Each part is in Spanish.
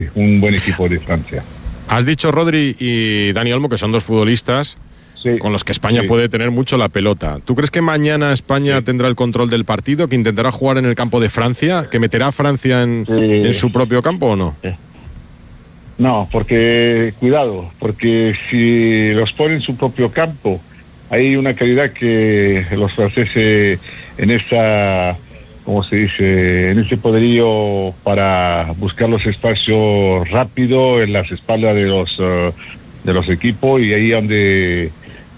un buen equipo de Francia. Has dicho Rodri y Dani Olmo, que son dos futbolistas con los que España puede tener mucho la pelota. ¿Tú crees que mañana España tendrá el control del partido, que intentará jugar en el campo de Francia, que meterá a Francia en su propio campo o no? No, porque porque si los pone en su propio campo, hay una calidad que los franceses en esa, ¿cómo se dice?, en ese poderío para buscar los espacios rápido en las espaldas de los equipos, y ahí donde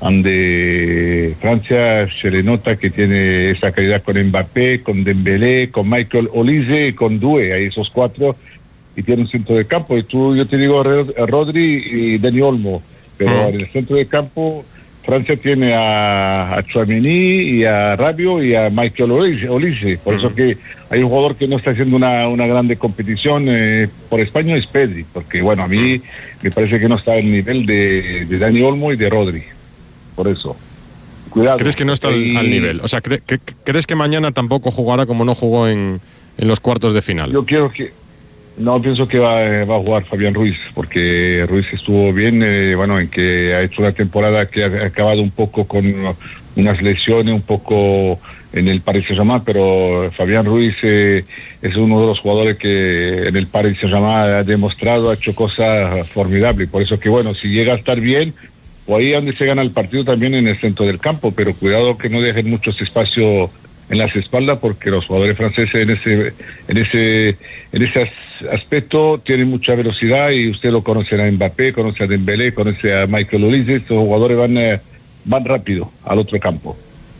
Francia se le nota que tiene esa calidad con Mbappé, con Dembélé, con Michael Olise y con Doué, ahí esos cuatro, y tiene un centro de campo. Y yo te digo Rodri y Dani Olmo, pero en el centro de campo Francia tiene a Tchouaméni y a Rabiot y a Michael Olise. Por eso que hay un jugador que no está haciendo una grande competición por España, es Pedri, porque bueno, a mí me parece que no está al nivel de Dani Olmo y de Rodri. Por eso, cuidado. ¿Crees que no está al nivel? O sea, ¿crees que mañana tampoco jugará como no jugó en los cuartos de final? No, pienso que va a jugar Fabián Ruiz, porque Ruiz estuvo bien, en que ha hecho una temporada que ha acabado un poco con unas lesiones, un poco en el Paris Saint-Germain, pero Fabián Ruiz es uno de los jugadores que en el Paris Saint-Germain ha demostrado, ha hecho cosas formidables. Por eso que bueno, si llega a estar bien, o ahí donde se gana el partido también en el centro del campo, pero cuidado que no dejen muchos espacios en las espaldas, porque los jugadores franceses en ese aspecto tienen mucha velocidad, y usted lo conoce a Mbappé, conoce a Dembélé, conoce a Michael Olise. Estos jugadores van rápido al otro campo.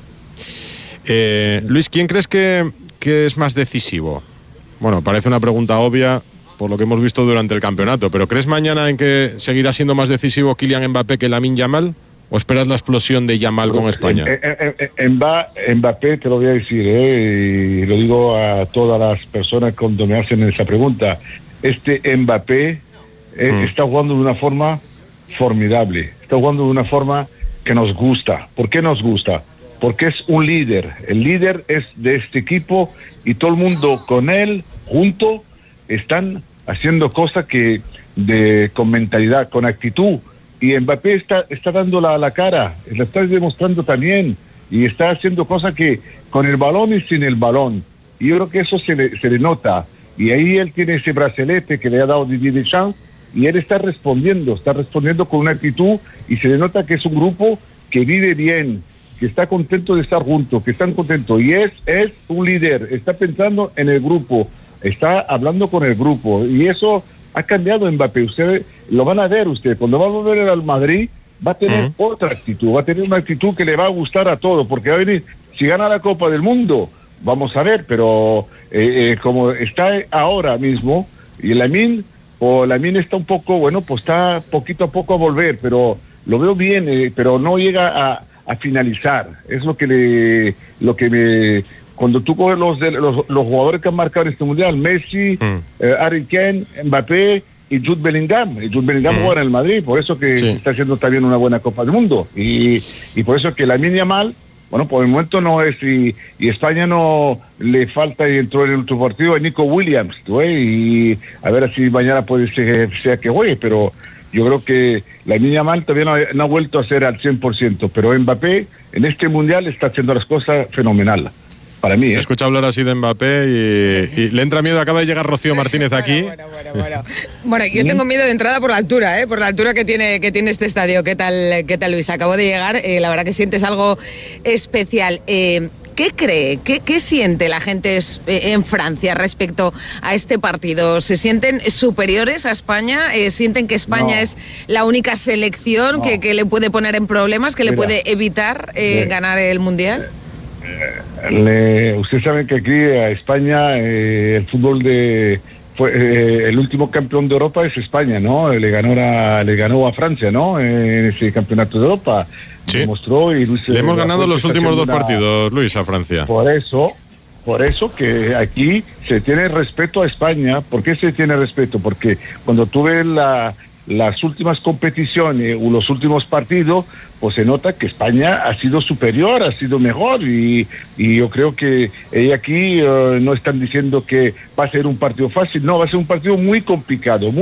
Luis, ¿quién crees que es más decisivo? Bueno, parece una pregunta obvia por lo que hemos visto durante el campeonato, pero ¿crees mañana en que seguirá siendo más decisivo Kylian Mbappé que Lamine Yamal? ¿O esperas la explosión de Yamal con España? Mbappé, te lo voy a decir, y lo digo a todas las personas cuando me hacen esa pregunta. Mbappé está jugando de una forma formidable, está jugando de una forma que nos gusta. ¿Por qué nos gusta? Porque es un líder. El líder es de este equipo, y todo el mundo con él, junto, están haciendo cosas con mentalidad, con actitud. Y Mbappé está dando la cara, la está demostrando también, y está haciendo cosas que con el balón y sin el balón. Y yo creo que eso se le nota. Y ahí él tiene ese bracelete que le ha dado Didier Deschamps, y él está respondiendo con una actitud, y se le nota que es un grupo que vive bien, que está contento de estar juntos, que están contentos. Y es un líder, está pensando en el grupo, está hablando con el grupo, y eso ha cambiado Mbappé. Ustedes lo van a ver, cuando va a volver al Madrid, va a tener otra actitud, va a tener una actitud que le va a gustar a todos, porque va a venir, si gana la Copa del Mundo, vamos a ver, pero como está ahora mismo, y Lamine está un poco, pues está poquito a poco a volver, pero lo veo bien, pero no llega a finalizar. Es lo que cuando tú coges los jugadores que han marcado en este mundial, Messi, Harry Kane, Mbappé y Jude Bellingham. Y Jude Bellingham juega en el Madrid, por eso que está haciendo también una buena Copa del Mundo. Y por eso que Lamine Yamal, por el momento no es, y España no le falta, y entró en el último partido, a Nico Williams, y a ver si mañana puede ser que juegue, pero yo creo que Lamine Yamal todavía no ha vuelto a ser al 100%, pero Mbappé en este mundial está haciendo las cosas fenomenal. Para mí, Escucha hablar así de Mbappé y le entra miedo. Acaba de llegar Rocío Martínez aquí. Bueno, yo tengo miedo de entrada por la altura, por la altura que tiene este estadio. ¿Qué tal, Luis? Acabo de llegar, la verdad que sientes algo especial. ¿Qué cree? ¿Qué siente la gente en Francia respecto a este partido? ¿Se sienten superiores a España? ¿Sienten que España es la única selección que le puede poner en problemas, que le puede evitar ganar el Mundial? Usted sabe que aquí a España el fútbol el último campeón de Europa es España, ¿no? Le ganó a Francia, ¿no? En ese campeonato de Europa. Sí. Demostró, y Luis, le hemos ganado los últimos dos partidos, Luis, a Francia. Por eso que aquí se tiene respeto a España. ¿Por qué se tiene respeto? Porque cuando tú ves las últimas competiciones o los últimos partidos, pues se nota que España ha sido superior, ha sido mejor, y yo creo que aquí no están diciendo que va a ser un partido fácil, no, va a ser un partido muy complicado,